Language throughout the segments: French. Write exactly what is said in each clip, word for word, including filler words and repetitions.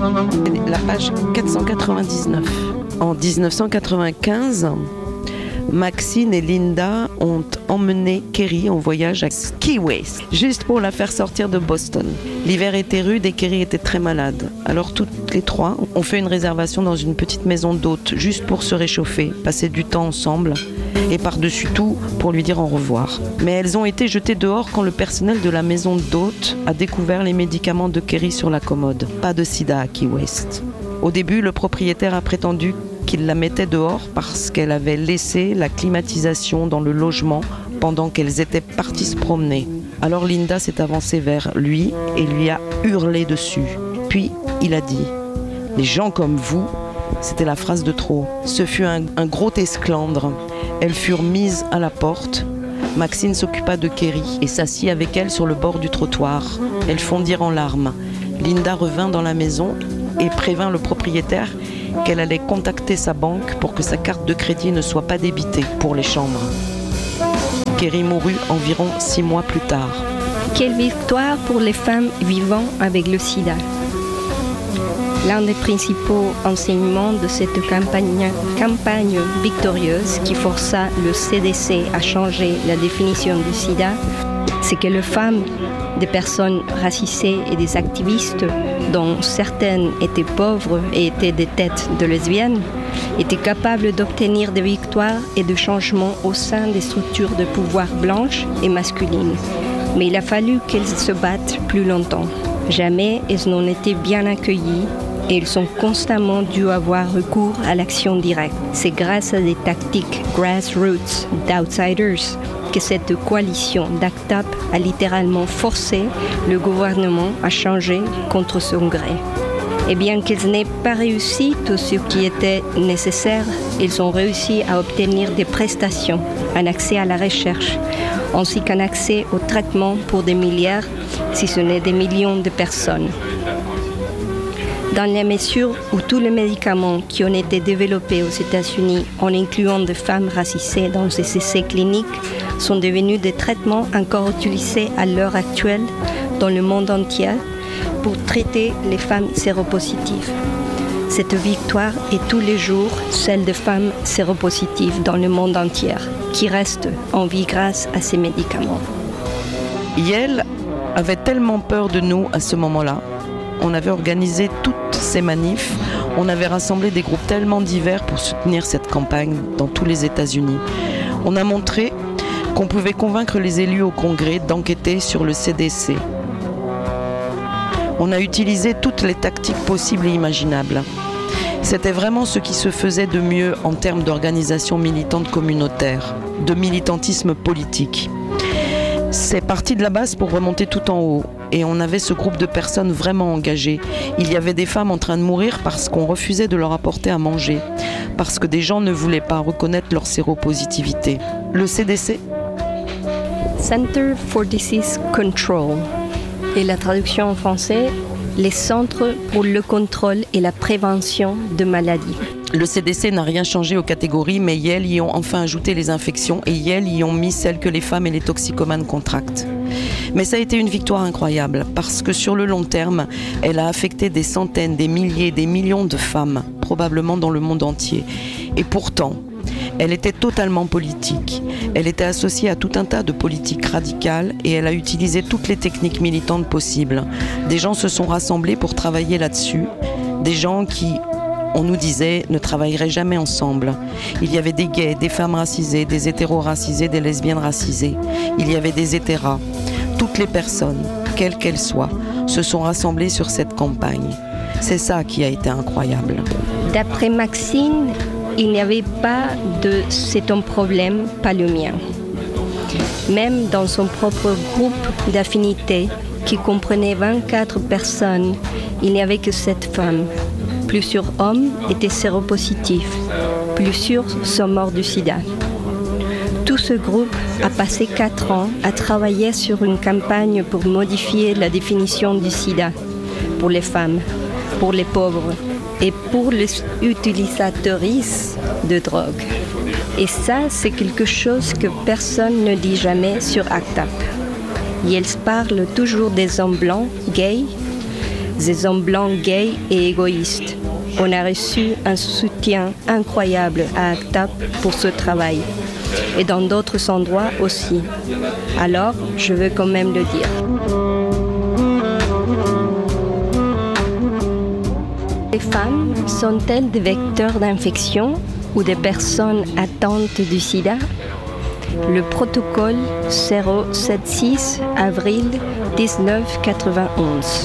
La page quatre cent quatre-vingt-dix-neuf. En dix-neuf cent quatre-vingt-quinze, Maxine et Linda ont emmené Kerry en voyage à Key West, juste pour la faire sortir de Boston. L'hiver était rude et Kerry était très malade. Alors toutes les trois ont fait une réservation dans une petite maison d'hôte, juste pour se réchauffer, passer du temps ensemble et par-dessus tout pour lui dire au revoir. Mais elles ont été jetées dehors quand le personnel de la maison d'hôte a découvert les médicaments de Kerry sur la commode. Pas de sida à Key West. Au début, le propriétaire a prétendu qu'il la mettait dehors parce qu'elle avait laissé la climatisation dans le logement pendant qu'elles étaient parties se promener. Alors Linda s'est avancée vers lui et lui a hurlé dessus. Puis il a dit « Les gens comme vous », c'était la phrase de trop. Ce fut un, un gros esclandre. Elles furent mises à la porte. Maxine s'occupa de Kerry et s'assit avec elle sur le bord du trottoir. Elles fondirent en larmes. Linda revint dans la maison et prévint le propriétaire qu'elle allait contacter sa banque pour que sa carte de crédit ne soit pas débitée pour les chambres. Kerry mourut environ six mois plus tard. Quelle victoire pour les femmes vivant avec le sida. L'un des principaux enseignements de cette campagne, campagne victorieuse qui força le C D C à changer la définition du sida, c'est que les femmes, des personnes racisées et des activistes, dont certaines étaient pauvres et étaient des têtes de lesbiennes, étaient capables d'obtenir des victoires et de changements au sein des structures de pouvoir blanches et masculines. Mais il a fallu qu'elles se battent plus longtemps. Jamais elles n'ont été bien accueillies et ils ont constamment dû avoir recours à l'action directe. C'est grâce à des tactiques grassroots d'outsiders que cette coalition d'Act Up a littéralement forcé le gouvernement à changer contre son gré. Et bien qu'ils n'aient pas réussi tout ce qui était nécessaire, ils ont réussi à obtenir des prestations, un accès à la recherche, ainsi qu'un accès au traitement pour des milliards, si ce n'est des millions de personnes. Dans la mesure où tous les médicaments qui ont été développés aux États-Unis, en incluant des femmes racisées dans ces essais cliniques, sont devenus des traitements encore utilisés à l'heure actuelle dans le monde entier pour traiter les femmes séropositives. Cette victoire est tous les jours celle des femmes séropositives dans le monde entier, qui restent en vie grâce à ces médicaments. Yale avait tellement peur de nous à ce moment-là. On avait organisé toutes ces manifs, on avait rassemblé des groupes tellement divers pour soutenir cette campagne dans tous les États-Unis. On a montré qu'on pouvait convaincre les élus au Congrès d'enquêter sur le C D C. On a utilisé toutes les tactiques possibles et imaginables. C'était vraiment ce qui se faisait de mieux en termes d'organisation militante communautaire, de militantisme politique. C'est parti de la base pour remonter tout en haut. Et on avait ce groupe de personnes vraiment engagées. Il y avait des femmes en train de mourir parce qu'on refusait de leur apporter à manger, parce que des gens ne voulaient pas reconnaître leur séropositivité. Le C D C, Center for Disease Control, et la traduction en français, les Centres pour le contrôle et la prévention de maladies. Le C D C n'a rien changé aux catégories, mais Yale y ont enfin ajouté les infections et Yale y ont mis celles que les femmes et les toxicomanes contractent. Mais ça a été une victoire incroyable, parce que sur le long terme, elle a affecté des centaines, des milliers, des millions de femmes, probablement dans le monde entier. Et pourtant, elle était totalement politique. Elle était associée à tout un tas de politiques radicales et elle a utilisé toutes les techniques militantes possibles. Des gens se sont rassemblés pour travailler là-dessus, des gens qui, on nous disait, ne travailleraient jamais ensemble. Il y avait des gays, des femmes racisées, des hétéros racisés, des lesbiennes racisées. Il y avait des hétéras. Toutes les personnes, quelles qu'elles soient, se sont rassemblées sur cette campagne. C'est ça qui a été incroyable. D'après Maxine, il n'y avait pas de « c'est ton problème, pas le mien ». Même dans son propre groupe d'affinité, qui comprenait vingt-quatre personnes, il n'y avait que sept femmes. Plusieurs hommes étaient séropositifs, plusieurs sont morts du sida. Tout ce groupe a passé quatre ans à travailler sur une campagne pour modifier la définition du sida pour les femmes, pour les pauvres et pour les utilisateurs de drogue. Et ça, c'est quelque chose que personne ne dit jamais sur Act Up. Ils parlent toujours des hommes blancs, gays, des hommes blancs gays et égoïstes. On a reçu un soutien incroyable à ACT UP pour ce travail, et dans d'autres endroits aussi. Alors, je veux quand même le dire. Les femmes sont-elles des vecteurs d'infection ou des personnes atteintes du sida? Le protocole zéro soixante-six, avril dix-neuf quatre-vingt-onze.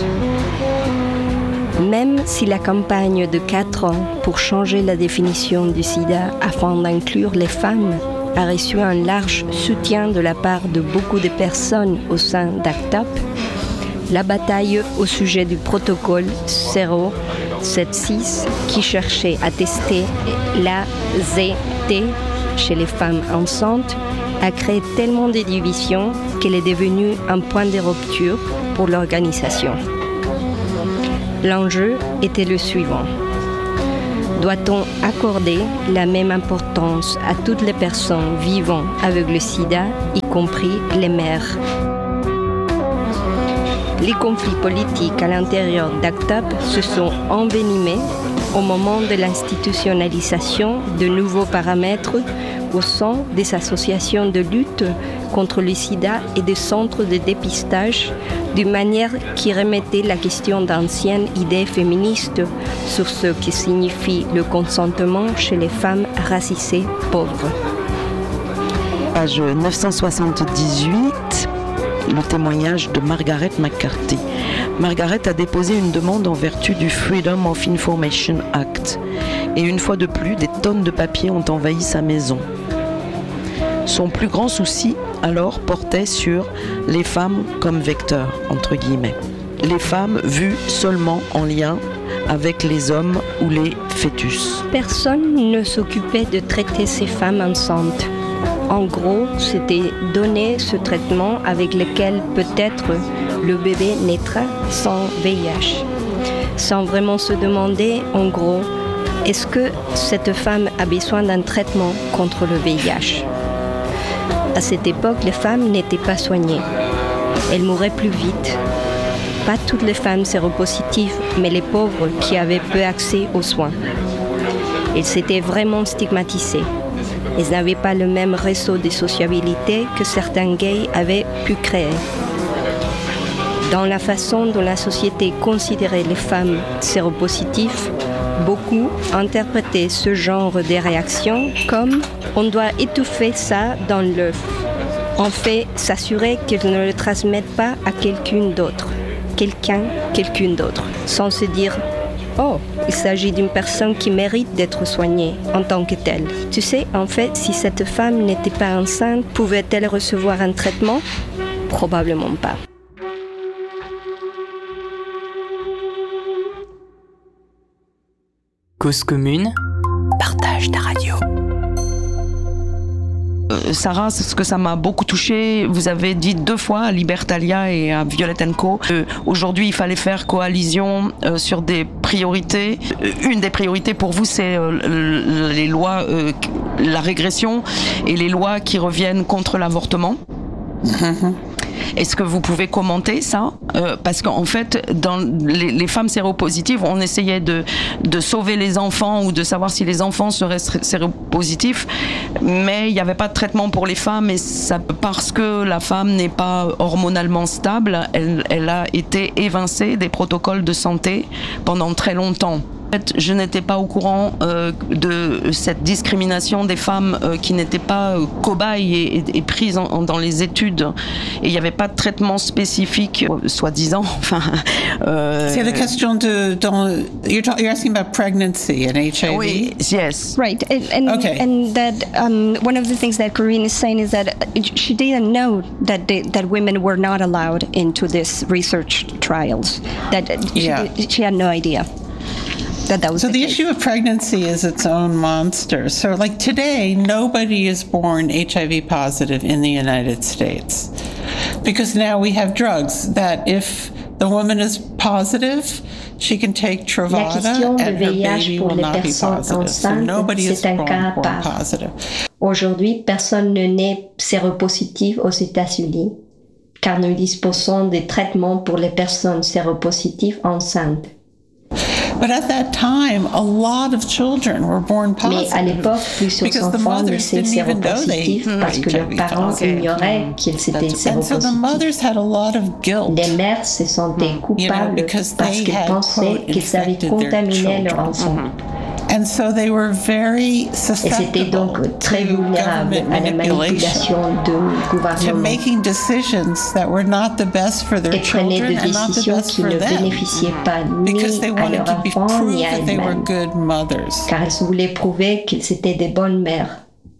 Même si la campagne de quatre ans pour changer la définition du sida afin d'inclure les femmes a reçu un large soutien de la part de beaucoup de personnes au sein d'ACT UP, la bataille au sujet du protocole zéro soixante-six qui cherchait à tester la Z T chez les femmes enceintes a créé tellement de divisions qu'elle est devenue un point de rupture pour l'organisation. L'enjeu était le suivant. Doit-on accorder la même importance à toutes les personnes vivant avec le sida, y compris les mères? Les conflits politiques à l'intérieur d'ACT UP se sont envenimés au moment de l'institutionnalisation de nouveaux paramètres au sein des associations de lutte contre le sida et des centres de dépistage, d'une manière qui remettait la question d'anciennes idées féministes sur ce qui signifie le consentement chez les femmes racisées pauvres. Page neuf cent soixante-dix-huit, le témoignage de Margaret McCarthy. Margaret a déposé une demande en vertu du Freedom of Information Act. Et une fois de plus, des tonnes de papier ont envahi sa maison. Son plus grand souci, alors, portait sur les femmes comme vecteurs, entre guillemets. Les femmes vues seulement en lien avec les hommes ou les fœtus. Personne ne s'occupait de traiter ces femmes enceintes. En gros, c'était donner ce traitement avec lequel peut-être le bébé naîtra sans V I H. Sans vraiment se demander, en gros, est-ce que cette femme a besoin d'un traitement contre le V I H? À cette époque, les femmes n'étaient pas soignées. Elles mouraient plus vite. Pas toutes les femmes séropositives, mais les pauvres qui avaient peu accès aux soins. Elles s'étaient vraiment stigmatisées. Elles n'avaient pas le même réseau de sociabilité que certains gays avaient pu créer. Dans la façon dont la société considérait les femmes séropositives, beaucoup interprétaient ce genre de réaction comme « on doit étouffer ça dans l'œuf ». En fait, s'assurer qu'elles ne le transmettent pas à quelqu'un d'autre, quelqu'un, quelqu'un d'autre, sans se dire « oh, il s'agit d'une personne qui mérite d'être soignée en tant que telle ». Tu sais, en fait, si cette femme n'était pas enceinte, pouvait-elle recevoir un traitement? Probablement pas. Cause commune, partage ta radio. Euh, Sarah, ce que ça m'a beaucoup touchée, vous avez dit deux fois à Libertalia et à Violet and Co. Euh, aujourd'hui, il fallait faire coalition euh, sur des priorités. Euh, une des priorités pour vous, c'est euh, les lois, euh, la régression et les lois qui reviennent contre l'avortement. Mm-hmm. Est-ce que vous pouvez commenter ça? euh, Parce qu'en fait, dans les, les femmes séropositives, on essayait de, de sauver les enfants ou de savoir si les enfants seraient séropositifs, mais il n'y avait pas de traitement pour les femmes et ça, parce que la femme n'est pas hormonalement stable, elle, elle a été évincée des protocoles de santé pendant très longtemps. En fait, je n'étais pas au courant euh, de cette discrimination des femmes euh, qui n'étaient pas euh, cobayes et, et, et prises en, en, dans les études. Et il n'y avait pas de traitement spécifique, euh, soi-disant. Enfin, euh, c'est la question de, dans, you're, talk, you're asking about pregnancy and H I V. Oui, yes. Right, and and, okay. and that um, one of the things that Corinne is saying is that she didn't know that they, that women were not allowed into these research trials. That yeah. she, she had no idea. That that was so the, the case. issue of pregnancy is its own monster. So like today, nobody is born H I V positive in the United States because now we have drugs that if the woman is positive, she can take Truvada and her baby will not be positive. So nobody is born, born positive. Aujourd'hui, personne ne naît séropositif aux États-Unis. car nous disposons des traitements pour les personnes séropositives enceintes. But at that time, a lot of children were born Mais à positive l'époque, plusieurs because the enfants mothers naissaient didn't even know they séropositifs parce que leurs parents ignoraient qu'ils étaient And so the séropositifs. mothers had a lot of guilt. Les mères se sentaient coupables because parce they qu'elles had, pensaient quote, qu'ils avaient infected their contaminé leur children. enfant. And so they were very Et c'était susceptible donc très to vulnérable government à la manipulation, manipulation de to gouvernement making decisions that were not the best for their et prenaient children des and not the décisions best qui for ne them. bénéficiaient pas ni Because they à wanted leur to be enfant prove ni à that they were elles-mêmes, good mothers. car elles voulaient prouver qu'ils étaient des bonnes mères.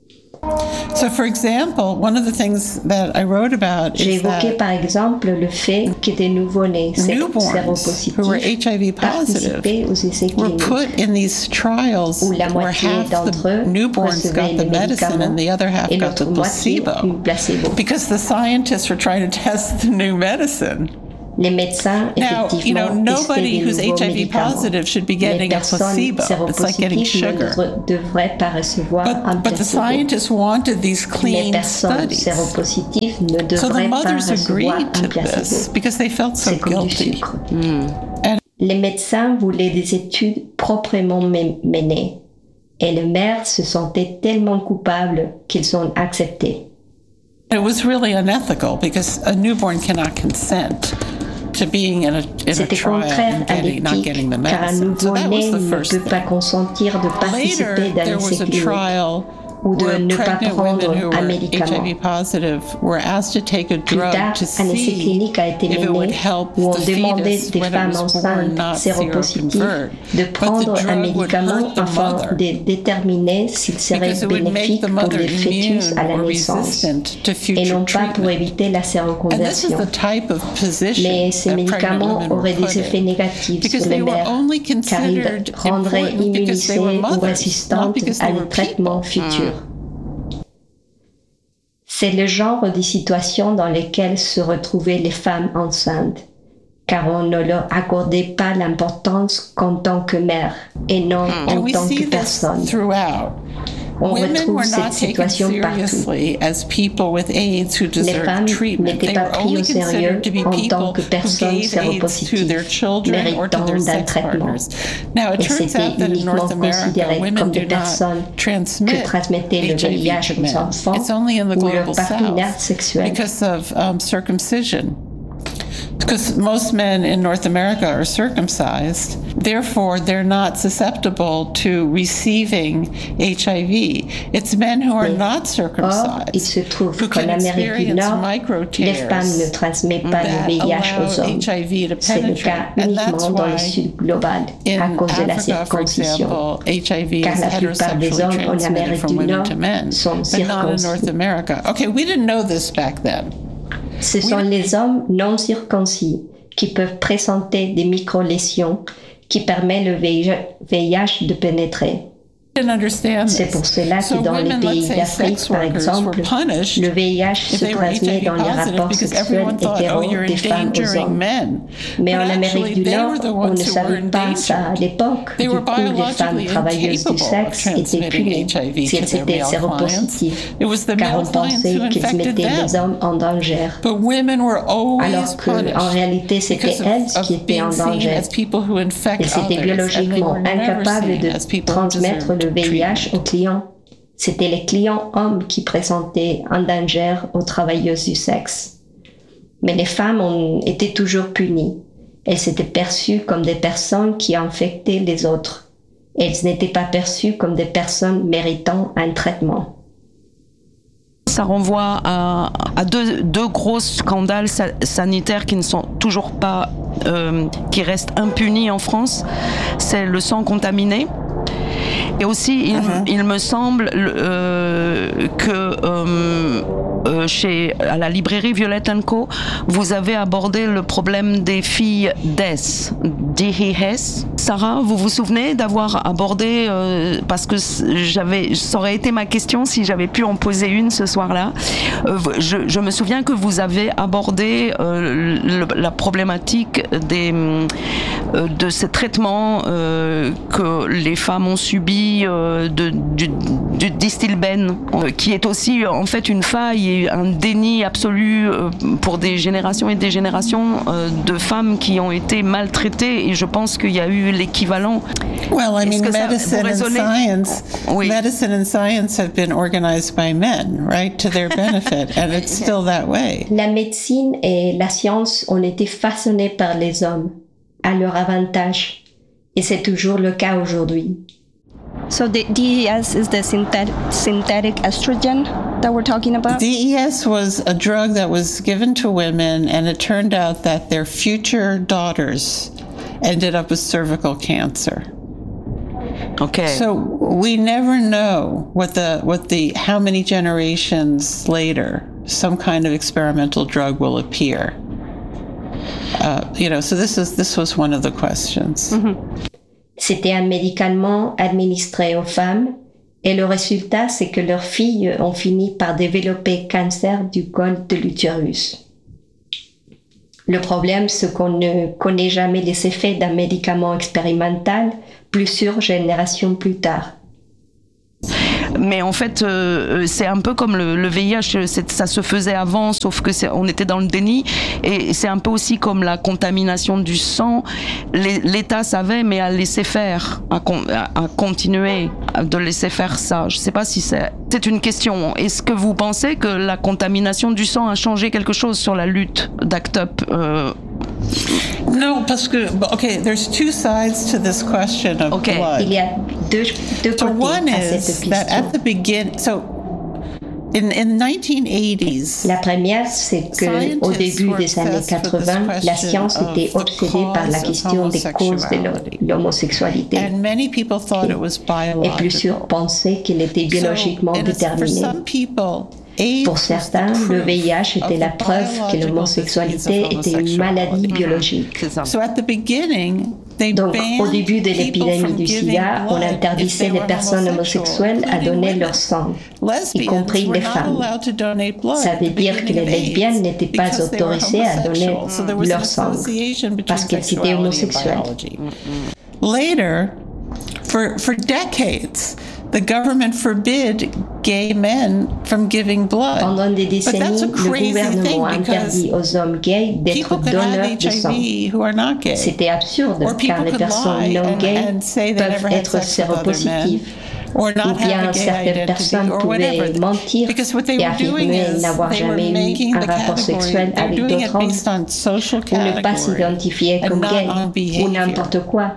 So, for example, one of the things that I wrote about J'ai is évoqué that par exemple le fait que des nouveau-nés newborns séropositifs who were H I V participaient positive aux essais were cliniques, put in these trials où la where moitié half d'entre the eux newborns recevaient got the les medicine médicaments and the other half et got the l'autre moitié placebo. une placebo. Because the scientists were trying to test the new medicine. Les médecins, Now, you know, effectivement, testaient nobody des who's nouveaux H I V médicaments. positive should be Les getting a personnes placebo. It's like getting séropositives sugar. ne devra- devraient pas recevoir un But, but the placebo. scientists wanted these Les clean personnes studies. séropositives ne So the devraient pas mothers recevoir agreed un to this placebo. because they felt so C'est comme du guilty. sucre. Les médecins voulaient des études proprement mé- menées et les mères se sentaient tellement coupables qu'ils ont accepté. It was really unethical because a newborn cannot consent to being in a, in a C'était trial contraire and à getting, not getting l'éthique the car un medicine. So that was nouveau-né the ne first peut pas thing. consentir de Later, participer dans there l'essai was a clinique trial ou de where ne pas pregnant prendre women who un were H I médicament. V positive were asked to take a Plus drug tard, to un essai see clinique a été if it would mené help où on the demandait fetus des when it femmes was born enceintes not séropositives seroconvert. de But the prendre un drug would médicament hurt the afin mother de déterminer s'il serait because it would make bénéfique the pour mother les fœtus immune à la or naissance resistant to et future non pas pour treatment. éviter la And this is séroconversion. the type of position Mais ces that pregnant médicaments women were auraient put des effets in. négatifs Because sur they les were mères only car ils considered rendraient important because they were immunisées ou mothers, not résistantes because à they les were traitements people. futurs. C'est le genre de situation dans lesquelles se retrouvaient les femmes enceintes, car on ne leur accordait pas l'importance qu'en tant que mère et non And en we tant see que this personne. throughout. On Women retrouve were cette not taken situation partout. seriously as people with AIDS who Les deserved femmes treatment. n'étaient They pas were prises only au sérieux considered to be en people tant que who personnes gave AIDS to séropositives, their children or to méritant their d'un sex traitement. partners. Now, it Et turns c'était out that in uniquement North America, considéré women comme do des personnes not transmit que transmettaient le H I V V I H to aux men. enfants It's only in the ou leurs global partenaires south sexuels. because of um, circumcision. Because most men in North America are circumcised, therefore they're not susceptible to receiving H I V. It's men who are Mais, not Or, il circumcised se trouve who qu'en can Amérique du experience Nord, micro les femmes ne tears transmettent pas le that V I H allow aux hommes. H I V to C'est le cas penetrate. And that's uniquement dans le why sud global in à cause de la Africa, for circoncision. example, H I V Car is la plupart des heterosexually hommes en transmitted Amérique from du women Nord to men, sont but not in circoncis. North America. Okay, we didn't know this back then. Ce sont les hommes non circoncis qui peuvent présenter des micro-lésions qui permettent le V I H de pénétrer. Didn't understand C'est this. pour cela que So dans les women, pays let's say d'Afrique, sex par workers, exemple, were punished le V I H if se they were H I transmet V dans les positive rapports because sexuels everyone thought, hétéros oh, you're des femmes aux endangering hommes. men. Mais But en Amérique actually, du they Nord, were the on ones ne who were savait pas ça à endangered. l'époque. They Du were coup, les femmes biologically travailleuses du incapable of sexe étaient transmitting punies H I V si to elles their étaient male clients. séropositives, It was the car male on clients pensait who qu'ils infected mettaient les them. hommes en danger. But women were always Alors punished qu'en réalité, c'était because of, elles of qui étaient en being seen danger. as people who infect Et c'était others, and they biologiquement were never incapable seen de as people who transmettre deserved le V I H treatment. aux clients. C'était les clients hommes qui présentaient un danger aux travailleuses du sexe. Mais les femmes ont été toujours punies. Elles s'étaient perçues comme des personnes qui infectaient les autres. Elles n'étaient pas perçues comme des personnes méritant un traitement. Ça renvoie à, à deux, deux gros scandales sa- sanitaires qui ne sont toujours pas, euh, qui restent impunis en France. C'est le sang contaminé. Et aussi, il, Uh-huh. il me semble euh, que euh, euh, chez, à la librairie Violette and Co, vous avez abordé le problème des filles D E S, D I S. Sarah, vous vous souvenez d'avoir abordé, euh, parce que j'avais, ça aurait été ma question si j'avais pu en poser une ce soir-là. Euh, je, je me souviens que vous avez abordé euh, le, la problématique des, euh, de ces traitements euh, que les femmes ont subis euh, de, du, du distilbène, euh, qui est aussi en fait une faille eu un déni absolu euh, pour des générations et des générations euh, de femmes qui ont été maltraitées, et je pense qu'il y a eu l'équivalent. Well, I mean, ça, medicine and science, oui. medicine and science have been organized by men, right, to their benefit, and it's still that way. La médecine et la science ont été façonnées par les hommes, à leur avantage, et c'est toujours le cas aujourd'hui. So the D E S is the synthetic, synthetic estrogen that we're talking about? D E S was a drug that was given to women, and it turned out that their future daughters ended up with cervical cancer. Okay. So we never know what the what the how many generations later some kind of experimental drug will appear. Uh, you know, so this is this was one of the questions. Mm-hmm. C'était un médicament administré aux femmes, et le résultat, c'est que leurs filles ont fini par développer cancer du col de l'utérus. Le problème, c'est qu'on ne connaît jamais les effets d'un médicament expérimental, plusieurs générations plus tard. Mais en fait, euh, c'est un peu comme le, le V I H, ça se faisait avant, sauf que c'est, on était dans le déni. Et c'est un peu aussi comme la contamination du sang. Les, L'État savait, mais a laissé faire, a, a continué de laisser faire ça. Je ne sais pas si c'est... C'est une question. Est-ce que vous pensez que la contamination du sang a changé quelque chose sur la lutte d'Act Up euh, No, parce que, okay, there's two sides to this question of okay. blood. Il y a deux, deux So côtés one à cette is question. that at the begin, so in in nineteen eighties, La première, c'est que au début des années quatre-vingts, la science était obsédée par la question des causes de l'homosexualité. and many people thought it was Et biological. plusieurs pensaient qu'elle était biologiquement So, and it's- for déterminée. some people, AIDS Pour was the certains, le V I H proof était of la the preuve que biological l'homosexualité disease of était une maladie homosexuality. biologique. C'est ça. So at the beginning, they Donc, banned au début de people l'épidémie from du giving sida, on blood interdisait if they les were personnes homosexual, homosexuelles à including donner women. leur sang, y Lesbians compris were les not femmes. allowed to donate blood Ça at veut the dire que beginning les of lesbiennes AIDS n'étaient pas because they were autorisées à donner homosexual. So there was leur an sang association between parce qu'elles étaient sexuality and homosexuelles. biology. Later, for for decades, the government forbid gay men from giving blood. Pendant des But that's décennies, a le crazy gouvernement thing a interdit because aux hommes gays d'être people could have donneurs de sang. H I V who are not gay. C'était absurde, Or people car les could personnes lie non and, gays and say they peuvent never had être sex with other men, séropositives. or Ou not bien have a gay certaines identity, personnes or pouvaient whatever. mentir Because what they et were doing affirmer is n'avoir they were jamais eu making un the rapport category, sexuel they're avec doing it d'autres hommes, based on social ou ne pas category s'identifier and comme not gay on ou behavior. n'importe quoi.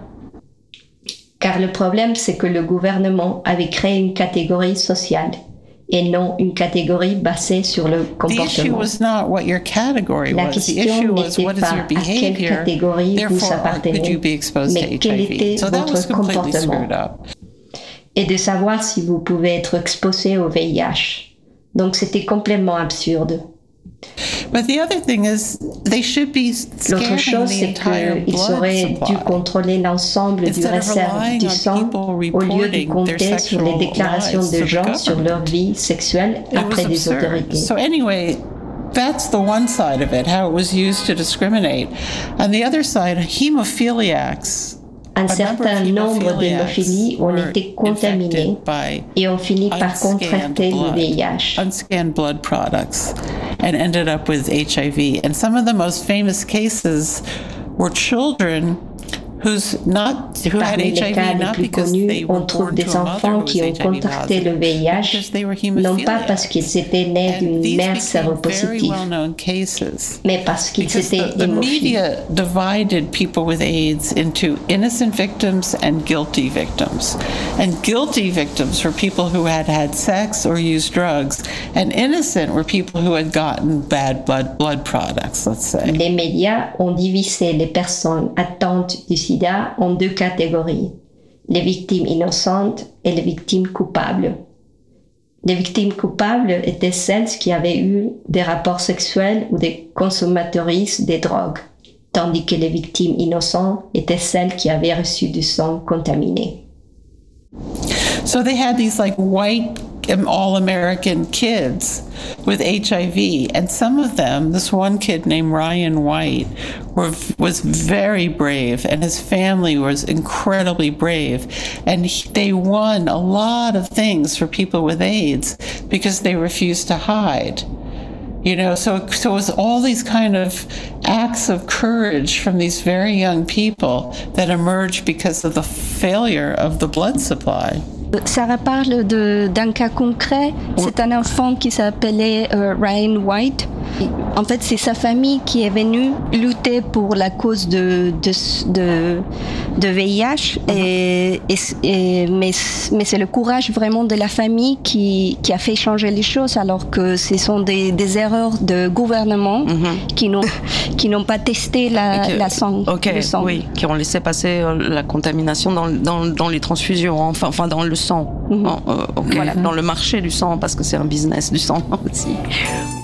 Car le problème, c'est que le gouvernement avait créé une catégorie sociale et non une catégorie basée sur le The issue comportement. was not what your category La was. The question issue was n'était what is pas your à quelle behavior, catégorie vous therefore appartenez, could you be exposed to mais quel H I était V. So that votre was completely comportement. screwed up. Et de savoir si vous pouvez être exposé au V I H. Donc c'était complètement absurde. But the other thing is, they should be L'autre scanning chose, the c'est entire qu'ils blood auraient dû supply. contrôler l'ensemble du Instead of réserve relying du on sang people au lieu de reporting their compter sur les sexual déclarations lives de to the gens sur government. leur vie sexuelle It après was des absurd. autorités. So anyway, that's the one side of it, how it was used to discriminate. On the other side, hemophiliacs. Un a number certain of nombre hemophiliacs d'hémophilies ont were été contaminés infected by et ont fini par unscanned contracter le blood, V I H. unscanned blood products, and ended up with H I V. And some of the most famous cases were children who's not who had Parmi H I les cas V les not plus because they connus, were on trouve born des to a mother enfants who was qui ont H I V contracté le positive, V I but H, because they were non pas parce hemophiliacs. qu'ils étaient nés And d'une these mère became very séropositive, well-known cases. mais parce qu'ils Because étaient the, the hémophiles. media divided people with AIDS into innocent victims and guilty victims. And guilty victims were people who had had sex or used drugs, and innocent were people who had gotten bad blood blood products, let's say. Les médias ont divisé les personnes atteintes du sida en deux catégories, les victimes innocentes et les victimes coupables. Les victimes coupables étaient celles qui avaient eu des rapports sexuels ou des consommatrices des drogues, tandis que les victimes innocentes étaient celles qui avaient reçu du sang contaminé. So they had these like white um, all-American kids with H I V, and some of them, this one kid named Ryan White, were, was very brave, and his family was incredibly brave, and he, they won a lot of things for people with AIDS because they refused to hide. You know, so, so it was all these kind of acts of courage from these very young people that emerged because of the failure of the blood supply. Sarah parle de, d'un cas concret. C'est un enfant qui s'appelait euh, Ryan White. En fait, c'est sa famille qui est venue lutter pour la cause de, de, de, de V I H. Mm-hmm. et, et, et, mais, mais c'est le courage vraiment de la famille qui, qui a fait changer les choses, alors que ce sont des, des erreurs de gouvernement mm-hmm. qui, n'ont, qui n'ont pas testé la, okay. la sang, okay. le sang. Oui, qui ont laissé passer la contamination dans, dans, dans les transfusions, enfin, enfin dans le sang, mm-hmm. en, euh, okay. voilà. Dans le marché du sang, parce que c'est un business du sang aussi.